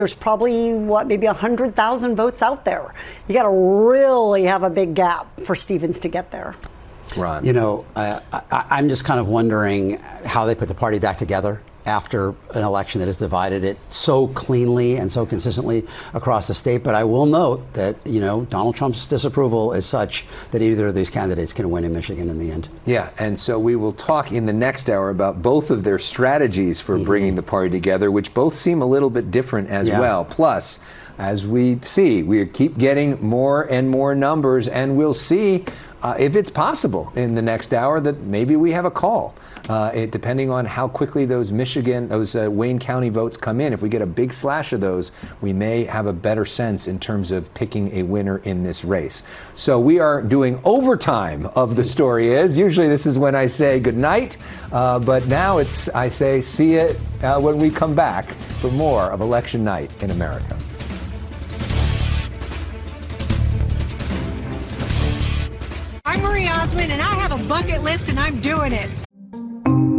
There's probably, maybe 100,000 votes out there. You got to really have a big gap for Stevens to get there. Ron. I'm just kind of wondering how they put the party back together after an election that has divided it so cleanly and so consistently across the state. But I will note that, Donald Trump's disapproval is such that either of these candidates can win in Michigan in the end. Yeah, and so we will talk in the next hour about both of their strategies for bringing the party together, which both seem a little bit different as well. Plus, as we see, we keep getting more and more numbers, and we'll see if it's possible in the next hour that maybe we have a call, depending on how quickly those Wayne County votes come in. If we get a big slash of those, we may have a better sense in terms of picking a winner in this race. So we are doing overtime of The Story Is. Usually this is when I say good night, but now I say see you when we come back for more of Election Night in America. I'm Marie Osmond, and I have a bucket list, and I'm doing it.